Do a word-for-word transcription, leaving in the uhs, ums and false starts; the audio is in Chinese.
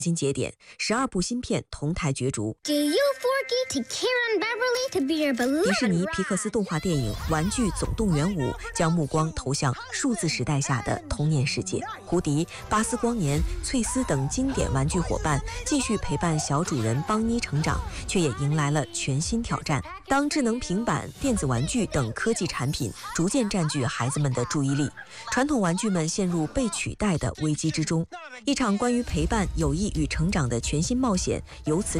新节点，十二部新片同台角逐。 Do you forget to Karen Beverly to be your beloved 迪士尼皮克斯动画电影《玩具总动员五》将目光投向数字时代下的童年世界。胡迪、巴斯光年、翠丝等经典玩具伙伴继续陪伴小主人邦妮成长，却也迎来了全新挑战。当智能平板、电子玩具等科技产品逐渐占据孩子们的注意力，传统玩具们陷入被取代的危机之中。一场关于陪伴、友谊与成长的全新冒险由此